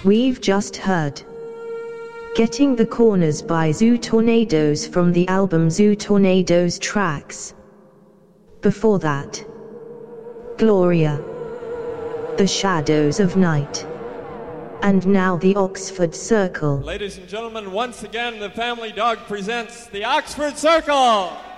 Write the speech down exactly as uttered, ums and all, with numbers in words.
We've just heard Getting the Corners by Zoo Tornadoes from the album Zoo Tornadoes Tracks. Before that, Gloria, The Shadows of Night. And now the Oxford Circle. Ladies and gentlemen, once again the Family Dog presents the Oxford Circle!